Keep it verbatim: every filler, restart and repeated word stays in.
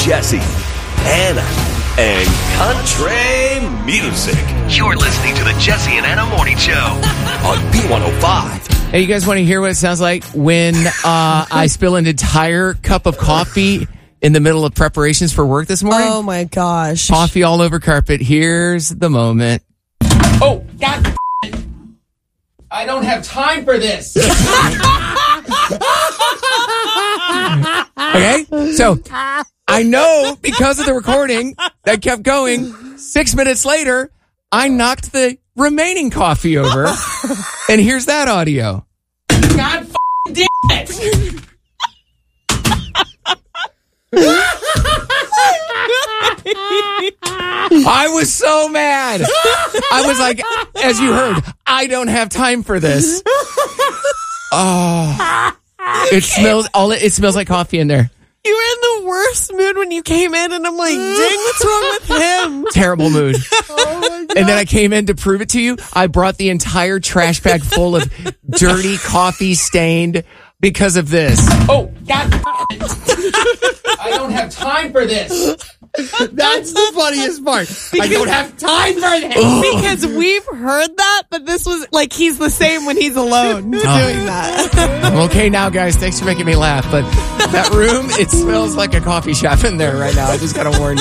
Jesse, Anna, and country music. You're listening to the Jesse and Anna Morning Show on B one oh five. Hey, you guys want to hear what it sounds like when uh, I spill an entire cup of coffee in the middle of preparations for work this morning? Oh, my gosh. Coffee all over carpet. Here's the moment. Oh, God. I don't have time for this. Okay, so I know because of the recording that kept going, six minutes later, I knocked the remaining coffee over, and here's that audio. God f***ing damn it! I was so mad. I was like, as you heard, I don't have time for this. Oh, it smells all. It smells like coffee in there. You were in the worst mood when you came in, and I'm like, dang, what's wrong with him? Terrible mood. Oh my God. And then I came in to prove it to you. I brought the entire trash bag full of dirty coffee stained because of this. Oh, God. I don't have time for this. That's the funniest part. Because, I don't have time for this. Because we've heard that, but this was like he's the same when he's alone doing that. I'm okay now, guys. Thanks for making me laugh. But that room, it smells like a coffee shop in there right now. I just got to warn you.